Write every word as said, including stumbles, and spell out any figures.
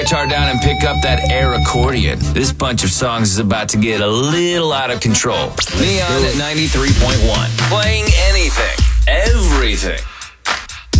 Guitar down and pick up that air accordion. This bunch of songs is about to get a little out of control. Leon at ninety-three point one. Playing